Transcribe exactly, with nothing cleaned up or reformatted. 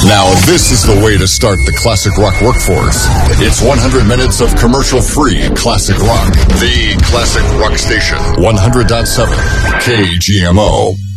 Now, this is the way to start the classic rock workforce. It's one hundred minutes of commercial-free classic rock. The Classic Rock Station, one hundred point seven K G M O.